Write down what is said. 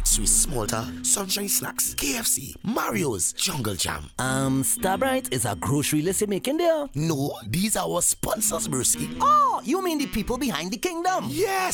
Swiss Malta, Sunshine Snacks, KFC, Mario's, Jungle Jam. Starbright is a grocery list you're making there? No, these are our sponsors, Brewski. Oh, you mean the people behind the kingdom? Yes!